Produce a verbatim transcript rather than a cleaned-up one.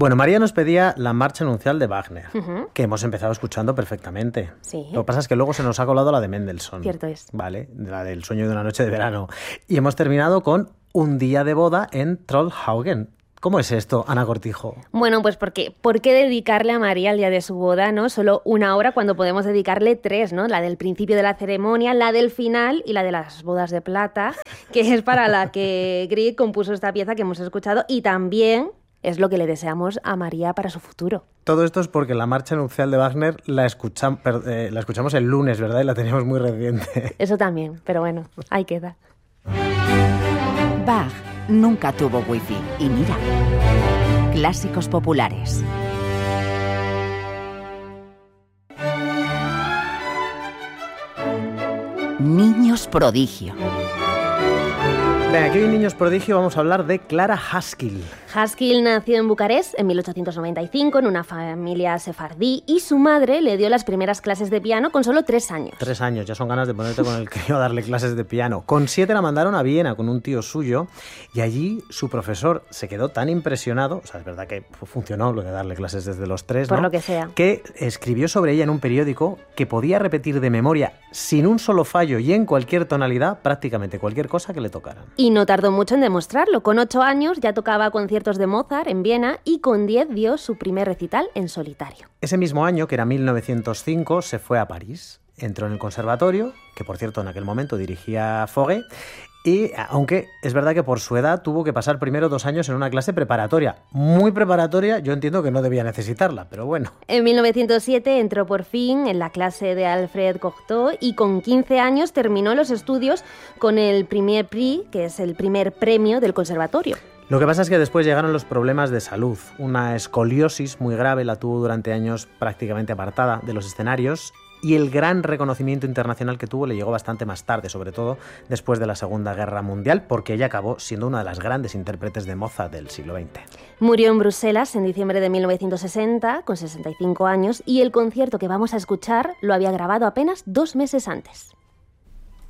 Bueno, María nos pedía la marcha nupcial de Wagner, Uh-huh. que hemos empezado escuchando perfectamente. Sí. Lo que pasa es que luego se nos ha colado la de Mendelssohn. Cierto es. Vale, la del sueño de una noche de verano. Y hemos terminado con Un día de boda en Trollhaugen. ¿Cómo es esto, Ana Cortijo? Bueno, pues porque, ¿por qué dedicarle a María el día de su boda, no? Solo una hora cuando podemos dedicarle tres, ¿no? La del principio de la ceremonia, la del final y la de las bodas de plata, que es para la que Grieg compuso esta pieza que hemos escuchado y también es lo que le deseamos a María para su futuro. Todo esto es porque la marcha nupcial de Wagner la, escucham, per, eh, la escuchamos el lunes, ¿verdad? Y la teníamos muy reciente. Eso también, pero bueno, ahí queda. Bach nunca tuvo wifi y mira, clásicos populares. Niños prodigio. Venga, aquí hoy en Niños Prodigio vamos a hablar de Clara Haskell. Haskell nació en Bucarest en mil ochocientos noventa y cinco en una familia sefardí y su madre le dio las primeras clases de piano con solo tres años. Tres años, ya son ganas de ponerte con el crío a darle clases de piano. Con siete la mandaron a Viena con un tío suyo y allí su profesor se quedó tan impresionado, o sea, es verdad que funcionó lo de darle clases desde los tres, Por ¿no? lo que sea. Que escribió sobre ella en un periódico que podía repetir de memoria sin un solo fallo y en cualquier tonalidad prácticamente cualquier cosa que le tocaran. Y no tardó mucho en demostrarlo. Con ocho años ya tocaba conciertos de Mozart en Viena y con diez dio su primer recital en solitario. Ese mismo año, que era mil novecientos cinco, se fue a París. Entró en el conservatorio, que por cierto en aquel momento dirigía Fauré, y aunque es verdad que por su edad tuvo que pasar primero dos años en una clase preparatoria. Muy preparatoria, yo entiendo que no debía necesitarla, pero bueno. En mil novecientos siete entró por fin en la clase de Alfred Cortot y con quince años terminó los estudios con el Premier Prix, que es el primer premio del conservatorio. Lo que pasa es que después llegaron los problemas de salud. Una escoliosis muy grave la tuvo durante años prácticamente apartada de los escenarios y el gran reconocimiento internacional que tuvo le llegó bastante más tarde, sobre todo después de la Segunda Guerra Mundial, porque ella acabó siendo una de las grandes intérpretes de Mozart del siglo veinte. Murió en Bruselas en diciembre de mil novecientos sesenta, con sesenta y cinco años, y el concierto que vamos a escuchar lo había grabado apenas dos meses antes.